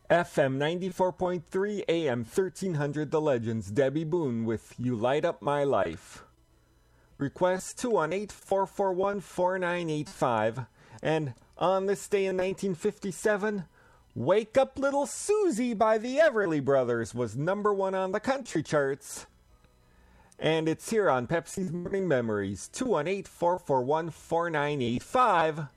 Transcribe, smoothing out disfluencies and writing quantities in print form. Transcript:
FM 94.3, AM 1300 The Legends, Debbie Boone with You Light Up My Life. Request 218-441-4985. And on this day in 1957, Wake Up Little Susie by the Everly Brothers was number 1 on the country charts. And it's here on Pepsi's Morning Memories, 218-441-4985.